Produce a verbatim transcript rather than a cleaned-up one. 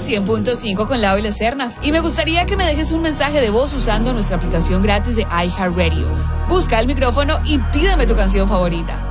cien punto cinco con Lau y la Serna. Y me gustaría que me dejes un mensaje de voz usando nuestra aplicación gratis de iHeartRadio. Busca el micrófono y pídeme tu canción favorita.